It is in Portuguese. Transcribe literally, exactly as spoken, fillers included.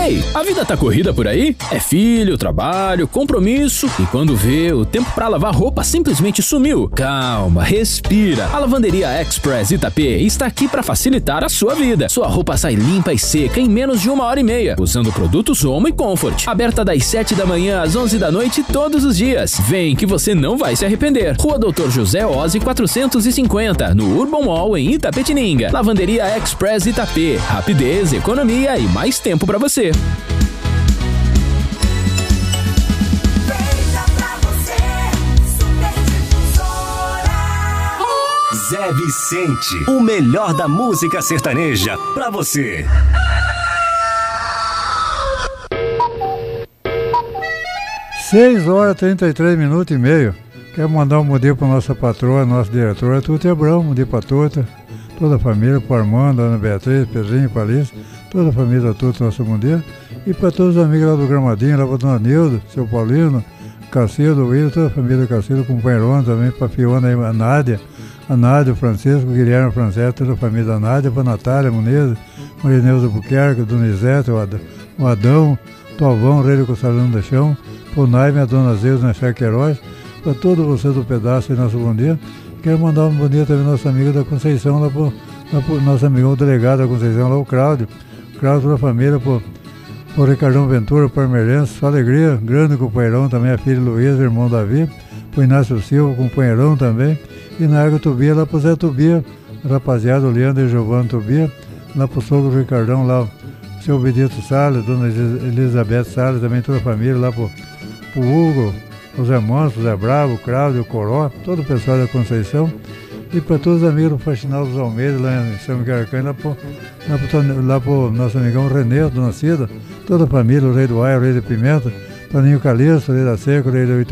Ei, a vida tá corrida por aí? É filho, trabalho, compromisso e quando vê, o tempo pra lavar roupa simplesmente sumiu. Calma, respira. A Lavanderia Express Itapê está aqui pra facilitar a sua vida. Sua roupa sai limpa e seca em menos de uma hora e meia, usando produtos Omo e Comfort. Aberta das sete da manhã às onze da noite todos os dias. Vem que você não vai se arrepender. Rua Doutor José Ozzi quatrocentos e cinquenta, no Urban Mall em Itapetininga. Lavanderia Express Itapê. Rapidez, economia e mais tempo pra você. Zé Vicente, o melhor da música sertaneja pra você. seis horas e trinta e três minutos e meio. Quero mandar um bom dia para nossa patroa, nossa diretora, Tuti Abrão, um dia para Tuta, toda a família, para Armando, Ana Beatriz, Pedrinho, Palícia, toda a família Tuta, nosso bom dia. E para todos os amigos lá do Gramadinho, lá para Dona Nilda, seu Paulino, Cacildo, William, toda a família Cacildo, companheirona também, para a Fiona, a Nádia, a Nádia, o Francisco, o Guilherme, o Francesco, toda a família da Nádia, para a Natália, Muniz, Marineuza Buquerque, o Donizete, o Adão, o Adão, Tovão, o Rei do Costalão do Chão, o Naime, a Dona Zeusa, na Chácara Queiroz, para todos vocês do pedaço e nosso bom dia. Quero mandar um bom dia também ao nosso amigo da Conceição, lá para o nosso amigo o delegado da Conceição, lá o Cláudio, Cláudio da família, para o Ricardão Ventura, Parmeirense, só alegria, grande companheirão também, a filha Luiz, irmão Davi, para o Inácio Silva, companheirão também, e na Água Tubia, lá para o Zé Tubia, rapaziada, o Leandro e Giovanni Tubia, lá para o sogro Ricardão, lá o seu Benedito Salles, Dona Elizabeth Salles, também toda a família, lá para o Hugo, o Zé Monstro, o Zé Bravo, o Cláudio, o Coró, todo o pessoal da Conceição, e para todos os amigos do Faxinal dos Almeidas, lá em São Miguel Arcanjo, lá para o nosso amigão Renê, Dona Cida, toda a família, o Rei do Aia, o Rei da Pimenta, Toninho Calixto, o Rei da Seca, o Rei da